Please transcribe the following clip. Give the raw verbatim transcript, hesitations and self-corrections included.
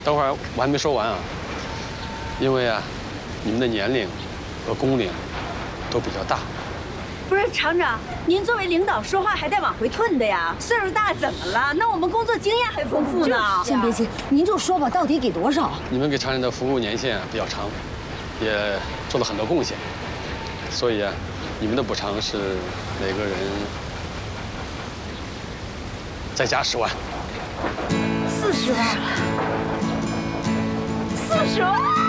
等会儿我还没说完啊，因为啊，你们的年龄和工龄都比较大。 不是厂长，您作为领导说话还带往回退的呀？岁数大怎么了？那我们工作经验还丰富呢。 先别急，您就说吧，到底给多少？ 你们给厂里的服务年限比较长，也做了很多贡献，所以啊，你们的补偿是每个人再加十万。 四十万，四十万。